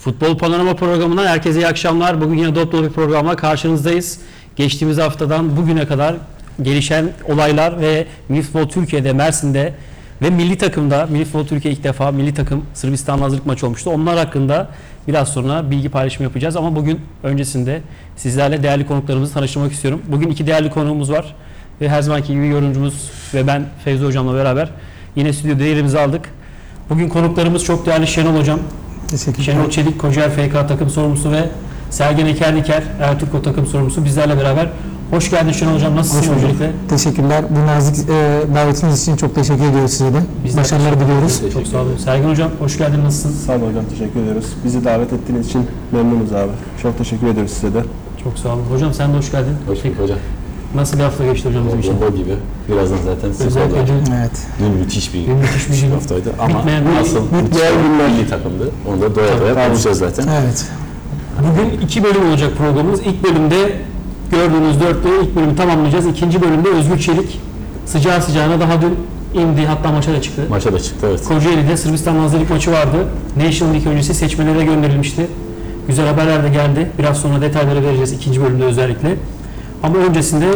Futbol Panorama programından herkese iyi akşamlar. Bugün yine dop dolu bir programla karşınızdayız. Geçtiğimiz haftadan bugüne kadar gelişen olaylar ve Milli Futbol Türkiye'de, Mersin'de ve milli takımda, Milli Futbol Türkiye ilk defa milli takım Sırbistan'la hazırlık maçı olmuştu. Onlar hakkında biraz sonra bilgi paylaşımı yapacağız ama bugün öncesinde sizlerle değerli konuklarımızı tanıştırmak istiyorum. Bugün iki değerli konuğumuz var ve her zamanki gibi yorumcumuz ve ben Fevzi Hocam'la beraber yine stüdyoda yerimizi aldık. Bugün konuklarımız çok değerli Şenol Hocam, Şenol Çelik, Kocaeli FK takım sorumlusu ve Sergen Ekerdiker, Ertuğrul takım sorumlusu bizlerle beraber. Hoş geldin Şenol Hocam. Nasılsın öncelikle? Teşekkürler. Bu nazik davetiniz için çok teşekkür ediyoruz size de. Başarılar diliyoruz. Çok sağ olun. Sergen Hocam hoş geldin. Nasılsın? Sağ olun hocam. Teşekkür ediyoruz. Bizi davet ettiğiniz için memnunuz abi. Çok teşekkür ediyoruz size de. Çok sağ olun. Hocam sen de hoş geldin. Hoş bulduk hocam. Nasıl bir hafta geçti hocam bizim için? Bomba gibi. Birazdan zaten siz Özellikle Evet. dün müthiş bir haftaydı ama Bitmeyen asıl milli takımdı. Onu da doya doya konuşacağız zaten. Evet. Bugün 2 bölüm olacak programımız. İlk bölümde gördüğünüz 4'te ilk bölümü tamamlayacağız. İkinci bölümde Özgür Çelik sıcağı sıcağına daha dün indi. Hatta maça da çıktı. Maça da çıktı, evet. Kocaeli'de Sırbistan'la hazırlık maçı vardı. National League öncesi seçmelere gönderilmişti. Güzel haberler de geldi. Biraz sonra detayları vereceğiz ikinci bölümde özellikle. Ama öncesinde